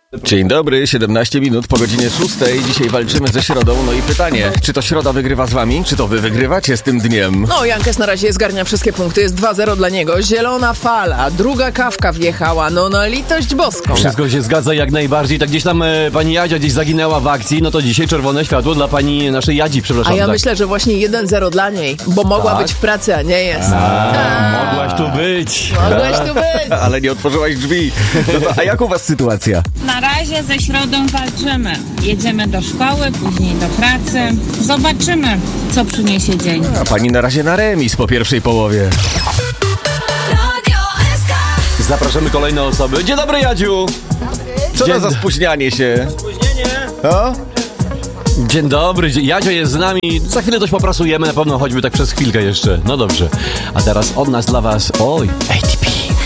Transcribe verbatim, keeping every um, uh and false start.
Dzień dobry, siedemnaście minut po godzinie szóstej. Dzisiaj walczymy ze środą. No i pytanie, czy to środa wygrywa z wami? Czy to wy wygrywacie z tym dniem? No, Jankes na razie zgarnia wszystkie punkty. Jest dwa zero dla niego. Zielona fala. Druga kawka wjechała. No na litość boską. Wszystko się zgadza jak najbardziej. Tak gdzieś tam e, pani Jadzia gdzieś zaginęła w akcji. No to dzisiaj czerwone światło dla pani naszej Jadzi, przepraszam. A ja tak. myślę, że właśnie jeden zero dla niej. Bo mogła Tak? być w pracy, a nie jest. A, mogłaś tu być. Mogłaś tu być. Ale nie otworzyłaś drzwi. No to, a jak u was sytuacja? Na razie ze środą walczymy. Jedziemy do szkoły, później do pracy. Zobaczymy, co przyniesie dzień. A pani na razie na remis po pierwszej połowie. Zapraszamy kolejne osoby. Dzień dobry, Jadziu. Co Dzień... to za spóźnianie się? Spóźnienie. O? Dzień dobry, Jadzio jest z nami. Za chwilę coś poprasujemy, na pewno choćby tak przez chwilkę jeszcze. No dobrze. A teraz od nas dla was, oj, A T P.